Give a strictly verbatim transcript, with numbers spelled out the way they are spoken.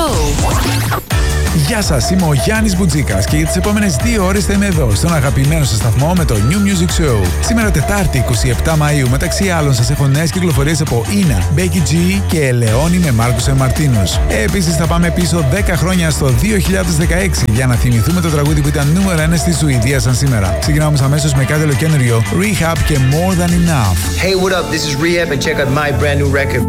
Show. Γεια σας, είμαι ο Γιάννης Μπουτζίκας και για τις επόμενες δύο ώρες θα είμαι εδώ στον αγαπημένο σας σταθμό με το New Music Show. Σήμερα Τετάρτη εικοστή εβδόμη Μαΐου, μεταξύ άλλων σας έχω νέες κυκλοφορίες από Ίνα, Becky G και Ελεόνι με Μάρκους Εμμαρτίνος. Επίσης θα πάμε πίσω δέκα χρόνια στο δύο χιλιάδες δεκαέξι για να θυμηθούμε το τραγούδι που ήταν νούμερο ένα στη Σουηδία σαν σήμερα. Ξεκινάμε αμέσως με κάτι ολοκαίνουργιο, Rehab και More Than Enough. Hey, what up? This is Rehab and check out my brand new record.